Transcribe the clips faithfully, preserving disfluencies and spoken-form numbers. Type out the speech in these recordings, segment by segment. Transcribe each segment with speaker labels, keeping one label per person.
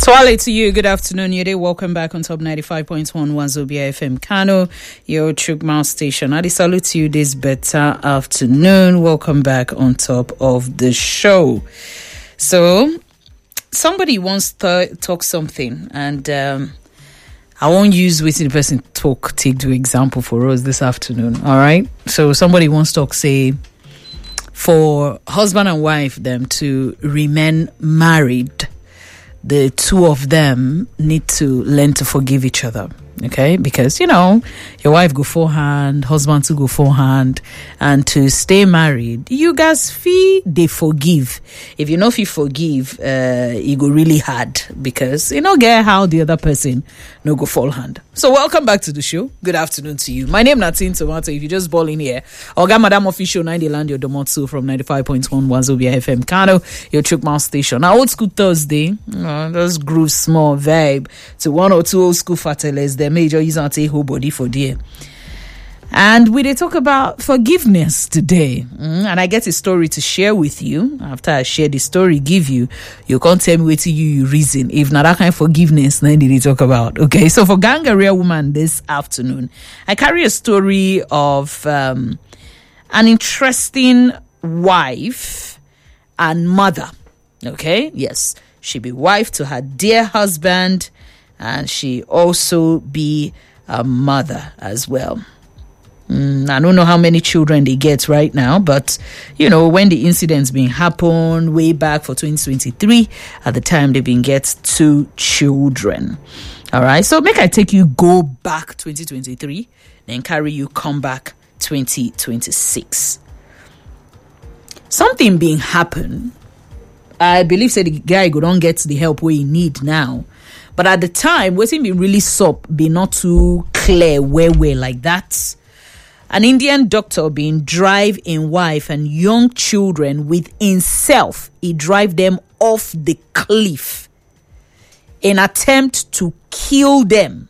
Speaker 1: Swale to you. Good afternoon. You day. Welcome back on Top ninety-five point one Wazobia F M Kano, your Chukmau station. I salute to you this better afternoon. Welcome back on top of the show. So, somebody wants to talk something, and um, I won't use what the person talk take to example for us this afternoon. All right. So, somebody wants to talk, say, for husband and wife them to remain married, the two of them need to learn to forgive each other, okay? Because, you know, your wife go forehand, husband to go forehand, and to stay married, you guys feel they forgive. If you know if you forgive, uh, it go really hard because you know get how the other person no go forehand. So welcome back to the show. Good afternoon to you. My name is Natin Tomato. If you just ball in here, Oga Madam Official ninety land your Domotsu from ninety-five point one Wazobia F M Kano, your Chukmau station. Now, old school Thursday, uh, just groove small vibe to one or two old school fateles. The major use and take whole body for dear. And we did talk about forgiveness today. Mm, and I get a story to share with you. After I share the story, give you, you can't tell me what you, you reason. If not that kind of forgiveness, then did they talk about? Okay, so for Gangaria Woman this afternoon, I carry a story of um, an interesting wife and mother. Okay, yes, she be wife to her dear husband, and she also be a mother as well. Mm, I don't know how many children they get right now, but, you know, when the incident's been happened way back for twenty twenty-three, at the time they've been get two children. All right, so make I take you go back twenty twenty-three, then carry you come back twenty twenty-six. Something being happen. I believe say the guy go don't get the help where he need now. But at the time, waiting be really sup, be not too clear where we're like that. An Indian doctor being drive in wife and young children with himself. He drive them off the cliff in attempt to kill them.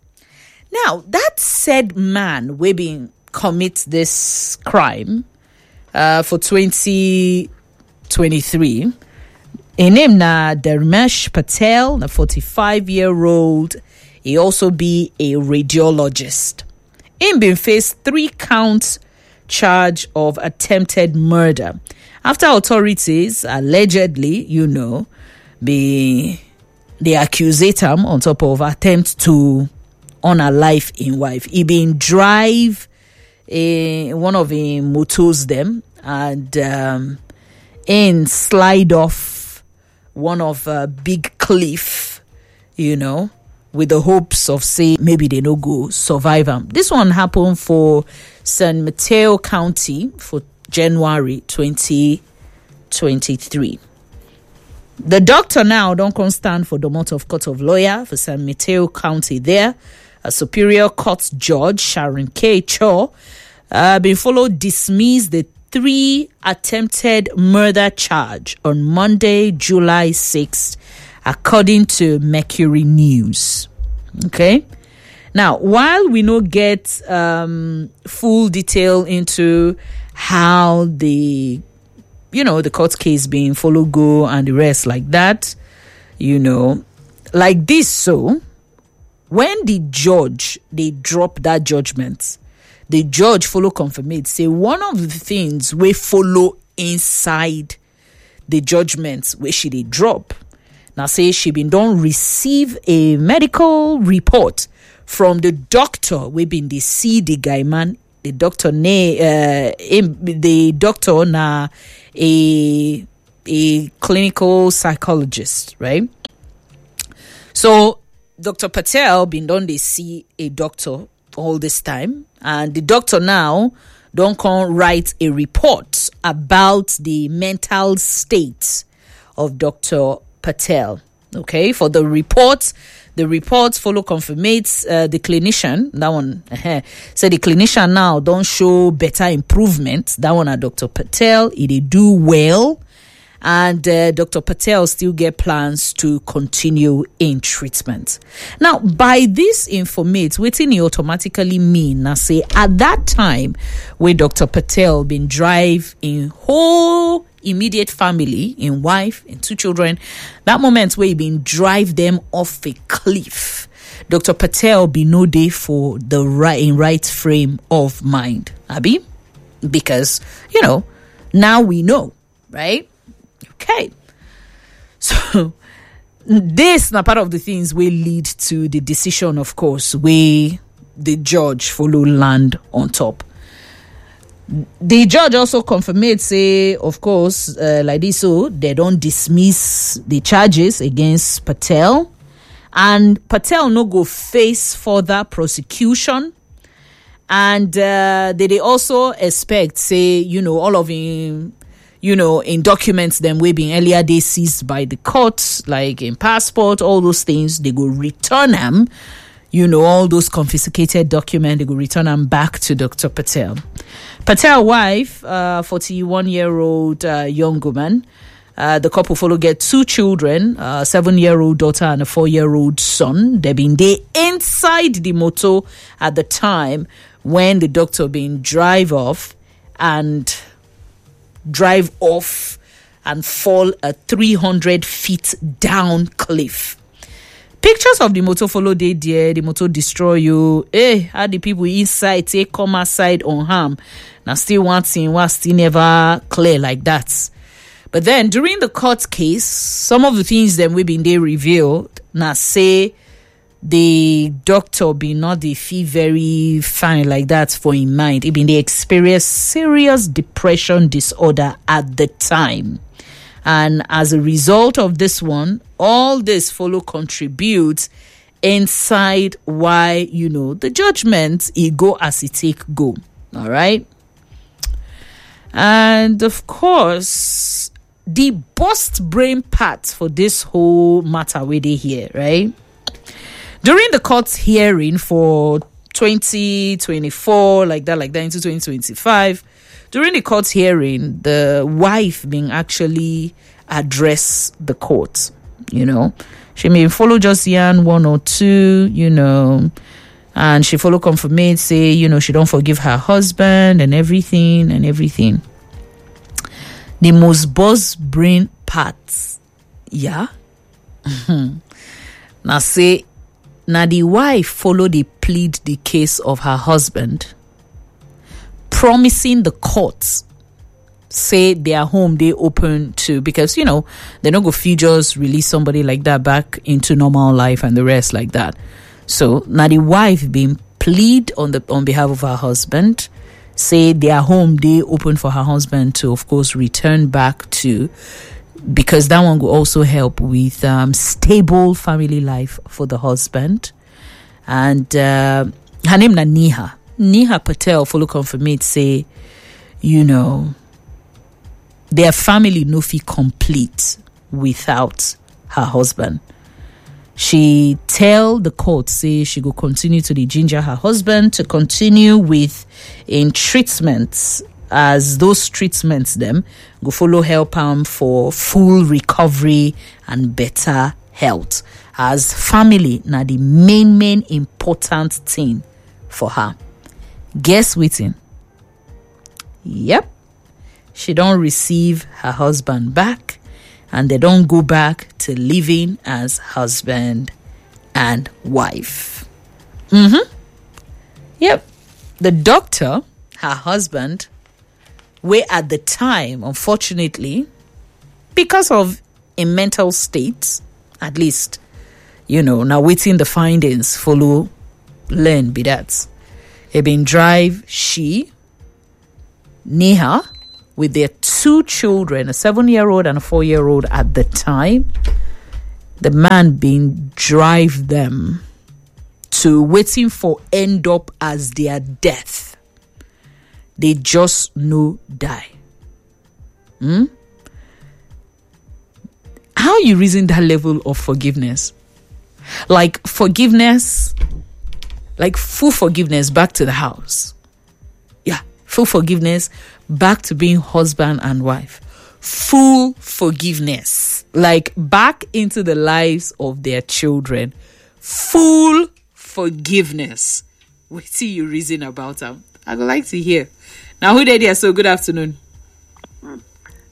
Speaker 1: Now, that said man we been commit this crime uh, for twenty twenty-three. His name na Dharmesh Patel, a forty-five-year-old. He also be a radiologist. He been faced three counts charge of attempted murder after authorities allegedly, you know, be they accuse him on top of attempt to unalive in wife. He been drive a one of him motors them and um, in slide off one of a big cliff, you know, with the hopes of say maybe they no go survive them. This one happened for San Mateo County for January twenty twenty-three. The doctor now don't come stand for the Mount of Court of Lawyer for San Mateo County there. A Superior Court Judge, Sharon K. Cho, uh, been followed dismissed the three attempted murder charge on Monday, July sixth, according to Mercury News. Okay. Now, while we no get um, full detail into how the, you know, the court case being followed go and the rest like that, you know, like this. So, when the judge, they drop that judgment, the judge follow confirmate, say one of the things we follow inside the judgments where she did drop. Now say she been don't receive a medical report from the doctor we been the see the guy man, the doctor ne uh the doctor na a a clinical psychologist, right? So Doctor Patel been done they see a doctor all this time, and the doctor now don't come write a report about the mental state of Doctor Patel. Okay, for the report, the report follow confirmates uh, the clinician. That one, uh, so the clinician now don't show better improvement. That one at Doctor Patel, it they do well, and uh, Doctor Patel still get plans to continue in treatment. Now, by this informate, waiting it automatically mean now say at that time when Doctor Patel been drive in whole immediate family, in wife, in two children, that moment where he been drive them off a cliff, Doctor Patel be no day for the right in right frame of mind, Abi, because you know now we know, right? Okay, so this na part of the things will lead to the decision, of course, where the judge follow land on top. The judge also confirmed, say, of course, uh, like this, so they don't dismiss the charges against Patel, and Patel no go face further prosecution, and uh, they, they also expect, say, you know, all of him, you know, in documents them way being earlier they seized by the courts, like in passport, all those things, they go return them, you know, all those confiscated documents, they go return them back to Doctor Patel. Patel wife, uh, forty-one-year-old uh, young woman. Uh, the couple follow get two children, a seven-year-old daughter and a four-year-old son. They been there inside the motor at the time when the doctor been drive off and drive off and fall a three hundred feet down cliff. Pictures of the motor follow day there, the motor destroy you. Eh, how the people inside take come outside on harm. Now still one thing was still never clear like that. But then during the court case, some of the things that we been there revealed, now say the doctor be not the feel very fine like that for in mind. It been they experience serious depression disorder at the time. And as a result of this one, all this follow contributes inside why, you know, the judgment, it go as it take go. All right. And of course, the bust brain part for this whole matter where they here, right? During the court's hearing for twenty twenty-four, like that, like that, into twenty twenty-five, during the court's hearing, the wife being actually address the court, you know. She may follow just yan one or two, you know, and she follow confirmate, say, you know, she don't forgive her husband and everything and everything. The most boss brain parts, yeah. Now say, now the wife follow the plead the case of her husband, promising the courts, say their home they open to, because you know they don't go feel just release somebody like that back into normal life and the rest like that. So now the wife being plead on the on behalf of her husband, say their home they open for her husband to, of course, return back to, because that one will also help with um, stable family life for the husband. And uh, her name na Neha. Neha Patel follow confirmate, say, you know, their family no feel complete without her husband. She tell the court, say she go continue to the ginger her husband to continue with in treatments, as those treatments them go follow help him for full recovery and better health. As family now the main main important thing for her. Guess waiting. Yep. She don't receive her husband back, and they don't go back to living as husband and wife. Mm-hmm. Yep. The doctor, her husband, were at the time, unfortunately, because of a mental state, at least, you know, now waiting the findings, follow, learn, be that. He been drive she, Neha, with their two children, a seven-year-old and a four-year-old at the time. The man being drive them to waiting for end up as their death. They just no die. Hmm? How you reason that level of forgiveness? Like forgiveness, like full forgiveness back to the house. Yeah, full forgiveness back to being husband and wife. Full forgiveness, like back into the lives of their children. Full forgiveness. What see you reason about them? I'd like to hear. Now, who did here? So good afternoon.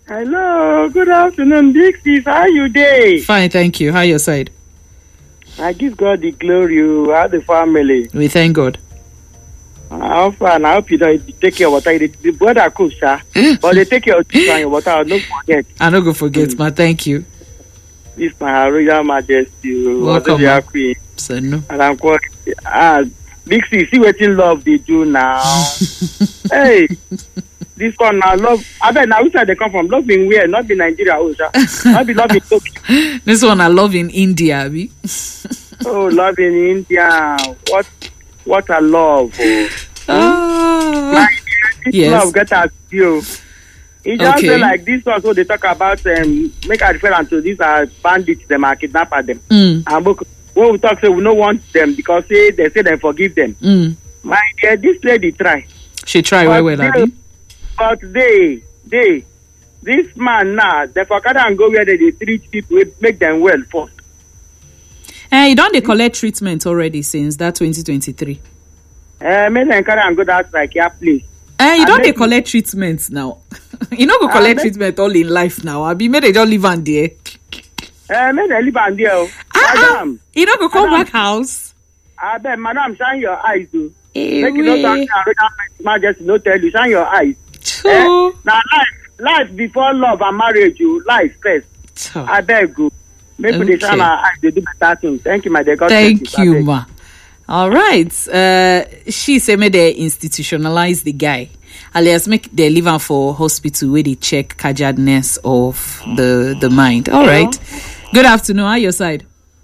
Speaker 2: Hello, good afternoon, Dixie. How you doing?
Speaker 1: Fine, thank you. How your side?
Speaker 2: I give God the glory. How the family?
Speaker 1: We thank God.
Speaker 2: How far? I hope you don't take care of water. The brother cook, sir. But they take care of your water. I'll not forget.
Speaker 1: I don't go forget, mm. ma. Thank you.
Speaker 2: This is my Royal Majesty.
Speaker 1: Welcome,
Speaker 2: ma. Queen.
Speaker 1: So, no.
Speaker 2: And I'm quite, ah, Dixie, see what in love they do now. Hey, this one now love. I bet now which side they come from? Love in where? Not in Nigeria, oh, sir. Not be love in Tokyo.
Speaker 1: This one I love in India, Abi.
Speaker 2: Oh, love in India. What? What a love. Oh.
Speaker 1: Oh.
Speaker 2: Like, this
Speaker 1: yes.
Speaker 2: love get at you. It just okay. Say like this one, so they talk about um, make a reference to these are bandits, them are kidnapper them.
Speaker 1: Mm.
Speaker 2: And when we talk, say we don't want them because say they say they forgive them.
Speaker 1: Mm.
Speaker 2: My dear, this lady try.
Speaker 1: She try well, well, Abi.
Speaker 2: But they, they, this man now, they forget and go where they, they treat people, make them well first.
Speaker 1: Eh, you don't they collect treatment already since that twenty twenty-three?
Speaker 2: Eh, make them carry and go that like yeah, please.
Speaker 1: Eh, you don't they collect treatment now? You know go collect treatment all in life now. Abi, make they just live on there.
Speaker 2: Eh, make they live on there.
Speaker 1: Ah,
Speaker 2: madam,
Speaker 1: you don't go come madam, back house.
Speaker 2: I bet, madam, shine your eyes, do.
Speaker 1: Hey,
Speaker 2: make you not talk to just no tell you, shine your eyes. Eh, now life, life before love and marriage, you life first. Two. I beg you. Maybe okay. They shine our eyes, they do better things. Thank you, my dear. God
Speaker 1: Thank you, you ma. All right. Uh, she said, may they institutionalize the guy. Alias, make they leave him for hospital where they check cajadness of the, the mind. All right. Hello? Good afternoon. How your side?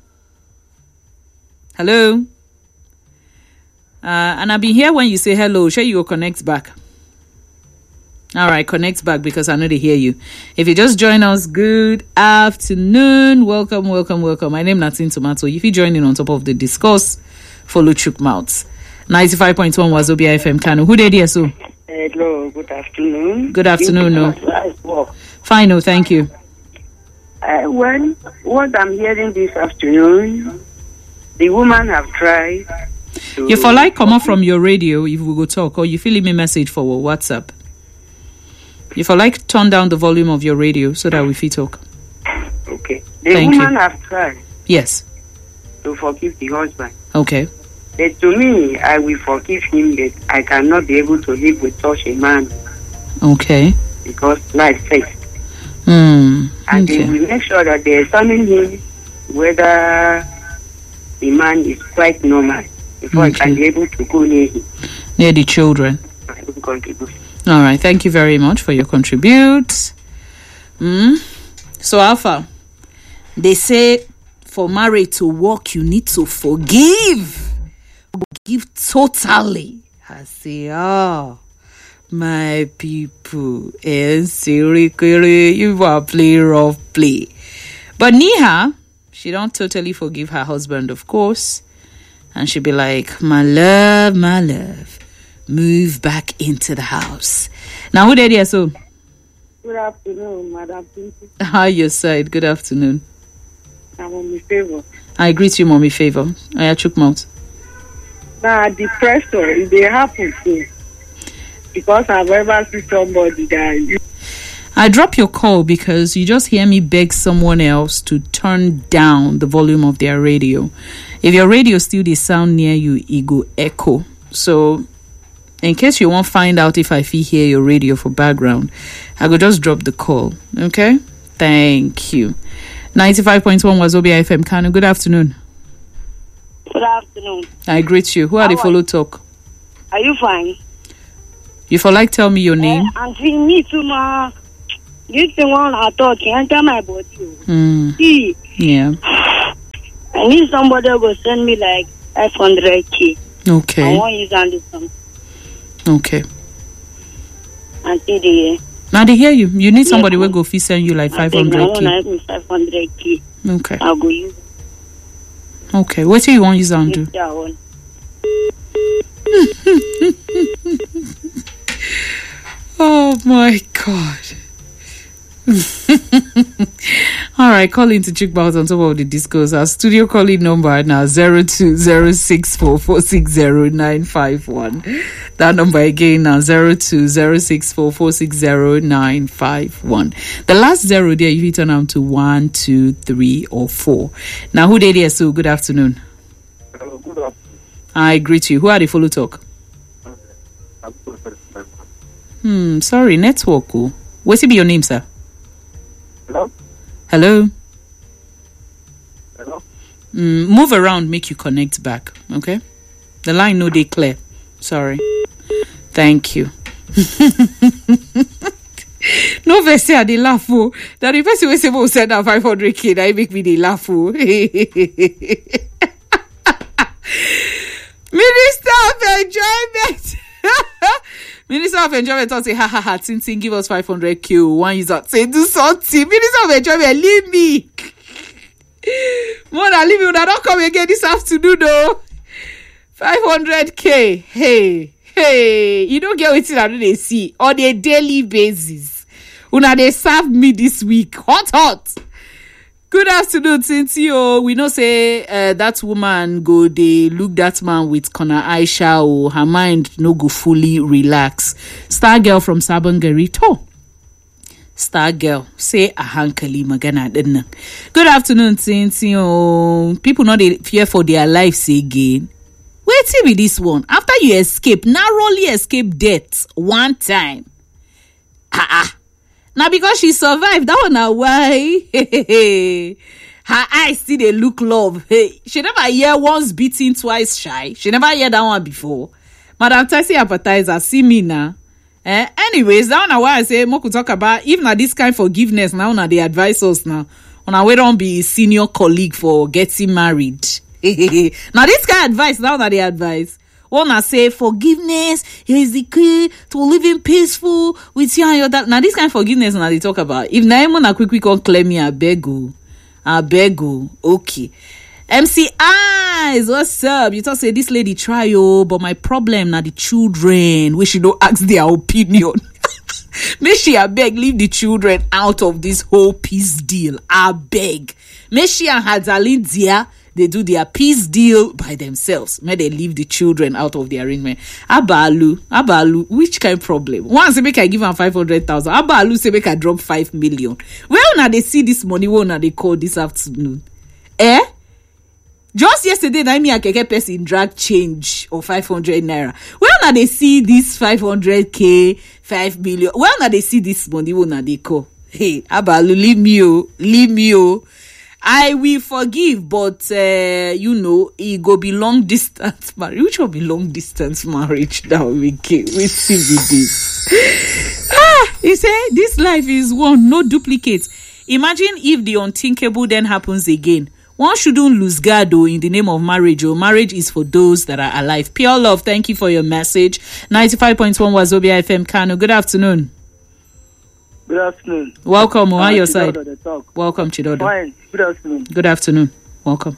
Speaker 1: Hello? Uh, and I've been here when you say hello. Sure, you will connect back. All right, connect back because I know they hear you. If you just join us, good afternoon. Welcome, welcome, welcome. My name is Natin Tomato. If you join in on top of the discourse, follow Chuk Mouths. ninety-five point one Wazobia F M Kano. Who did you so?
Speaker 2: Hello, good afternoon.
Speaker 1: Good afternoon, no. Fine, no, thank you.
Speaker 2: Uh, well, what I'm hearing this afternoon, the woman have tried to...
Speaker 1: You for like come up from your radio if we go talk, or you fill me message for WhatsApp. If I like turn down the volume of your radio so that we fit talk.
Speaker 2: Okay. The
Speaker 1: Thank
Speaker 2: woman
Speaker 1: you.
Speaker 2: have tried.
Speaker 1: Yes.
Speaker 2: To forgive the husband.
Speaker 1: Okay.
Speaker 2: But to me, I will forgive him that I cannot be able to live with such a man.
Speaker 1: Okay.
Speaker 2: Because life first.
Speaker 1: Hmm.
Speaker 2: And
Speaker 1: okay.
Speaker 2: they will make sure that they examine him whether the man is quite normal before okay. I can be able to go near him.
Speaker 1: Near the children.
Speaker 2: I will contribute.
Speaker 1: All right, thank you very much for your contribute. Mm. So, Alpha, they say for marriage to work, you need to forgive. Forgive totally. I say, oh, my people, and seriously, you are play rough play. But Niha, she don't totally forgive her husband, of course. And she be like, my love, my love. Move back into the house. Now, who did you so?
Speaker 2: Good afternoon, Madam Pinky.
Speaker 1: How your side? Good afternoon.
Speaker 2: I'm on my favor.
Speaker 1: I greet you, mommy favor. I Chuk Mouth.
Speaker 2: Now, the pressure, if they happen to, because I've ever seen somebody that.
Speaker 1: I drop your call because you just hear me beg someone else to turn down the volume of their radio. If your radio still the sound near you, it go echo. So, in case you won't find out if I feel hear your radio for background, I could just drop the call. Okay? Thank you. ninety-five point one Wazobia F M Kano. Good afternoon.
Speaker 3: Good afternoon.
Speaker 1: I greet you. Who are
Speaker 3: How
Speaker 1: the follow talk?
Speaker 3: Are you fine?
Speaker 1: You for like tell me your name?
Speaker 3: Uh, and see me too, ma. This the one I talk. Enter my body.
Speaker 1: Mm.
Speaker 3: See.
Speaker 1: Yeah.
Speaker 3: I need somebody who will send me like five hundred k.
Speaker 1: Okay.
Speaker 3: I want you to do something.
Speaker 1: Okay.
Speaker 3: And see the.
Speaker 1: Now they hear you. You need somebody who will go send you like five hundred k.
Speaker 3: I want to five hundred k.
Speaker 1: Okay.
Speaker 3: I'll go use.
Speaker 1: Okay. What do you want you to do? Oh my God. All right, call into Chickbout on top of the discourse. Our studio calling number now zero two zero six four four six zero nine five one. That number again now zero two zero six four four six zero nine five one. The last zero there, you turn on to one, two, three, or four. Now, who did here? So, good afternoon.
Speaker 2: Hello, good afternoon.
Speaker 1: I greet you. Who are the follow talk? Hmm, sorry, network. Oh. What's it be your name, sir?
Speaker 2: Hello?
Speaker 1: Hello?
Speaker 2: Hello?
Speaker 1: Mm, move around, make you connect back, okay? The line no dey clear. Sorry. Thank you. No verse I dey laugh oh. That the person wey say we send out five hundred k, that make me dey laugh oh. Minister of Enjoyment. Minister of Enjoyment don't say ha ha ha ting ting, give us five hundred k. One user say do something. Minister of Enjoyment, leave me. More than leave me, when I don't come again this afternoon though. five hundred k. Hey, hey, you don't get what I do they see on a daily basis. Una they serve me this week. Hot hot. Good afternoon, Cynthia. We know say uh, that woman go they look that man with corner Aisha or her mind no go fully relax. Star girl from Sabangari to. Star girl say a hankali magana dinna. Good afternoon, Cynthia. People not they fear for their lives again. Wait till be this one. After you escape, narrowly escape death one time. Ah ah. Now because she survived, that one now why her eyes still they look love. Hey, she never hear once beaten, twice shy. She never hear that one before. Madam Tassie appetizer, see me now. Eh? Anyways, that one why I say more could talk about if na this kind of forgiveness now na they advise us now. On our way don't be senior colleague for getting married. Now this kind of advice now that they advise. One I say forgiveness is the key to living peaceful with you and your dad. Now this kind of forgiveness now they talk about. If Naimon a quick quick on claim me, I beg you. I beg you. Okay. M C Eyes, what's up? You talk say this lady try oh, but my problem now the children. We should not ask their opinion. Make she I beg leave the children out of this whole peace deal. I beg. Make she and Hadalin dear. They do their peace deal by themselves. May they leave the children out of the arrangement. Abalu, Abalu, which kind of problem? Once they make I give them five hundred thousand. Abalu say make I drop five million. Well, now they see this money. Well, now they call this afternoon. Eh? Just yesterday, now me a keke person drag change of five hundred naira. Well, now they see this five hundred k, five million. Well, now they see this money. Well, now they call. Hey, Abalu, leave me oh, leave me oh. I will forgive, but uh, you know, it go be long distance marriage. Which will be long distance marriage now? We can we see this. Ah, he said this life is one, no duplicates. Imagine if the unthinkable then happens again. One shouldn't lose guard though in the name of marriage. Or marriage is for those that are alive. Pure love. Thank you for your message. ninety-five point one Wazobia F M Kano. Good afternoon.
Speaker 2: Good afternoon.
Speaker 1: Welcome. On
Speaker 2: uh,
Speaker 1: your side.
Speaker 2: Talk.
Speaker 1: Welcome, Chidodo.
Speaker 2: Fine. Good afternoon.
Speaker 1: Good afternoon. Welcome.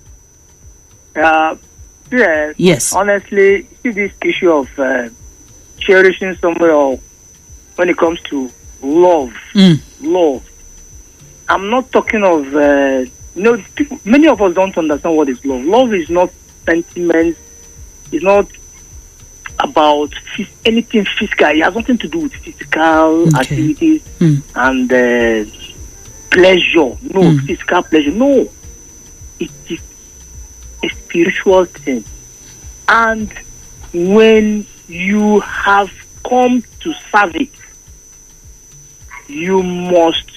Speaker 2: Uh, yes.
Speaker 1: Yes.
Speaker 2: Honestly, see this issue of uh, cherishing somebody or when it comes to love.
Speaker 1: Mm.
Speaker 2: Love. I'm not talking of, uh, you know, people, many of us don't understand what is love. Love is not sentiment. It's not about phys- anything physical. It has nothing to do with physical okay. activities mm. and uh, pleasure. No, mm. physical pleasure. No. It is a spiritual thing. And when you have come to serve it, you must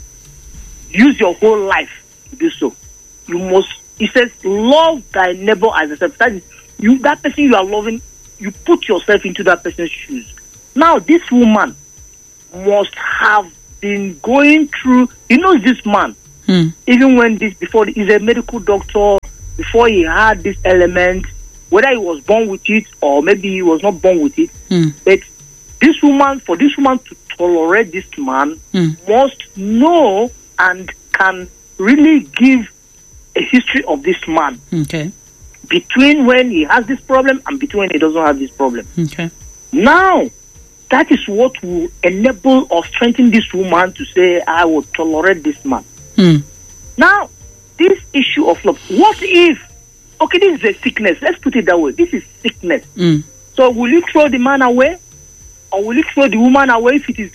Speaker 2: use your whole life to do so. You must, it says, love thy neighbor as yourself. That is, you, that person you are loving, you put yourself into that person's shoes. Now, this woman must have been going through, he knows this man, hmm. even when this, before, he's a medical doctor, before he had this element, whether he was born with it or maybe he was not born with it, hmm. but this woman, for this woman to tolerate this man, hmm. must know and can really give a history of this man.
Speaker 1: Okay.
Speaker 2: Between when he has this problem and between when he doesn't have this problem.
Speaker 1: Okay.
Speaker 2: Now, that is what will enable or strengthen this woman to say, I will tolerate this man.
Speaker 1: Hmm.
Speaker 4: Now, this issue of love, what if, okay, this is a sickness. Let's put it that way. This is sickness.
Speaker 5: Mm.
Speaker 4: So will you throw the man away? Or will you throw the woman away if it is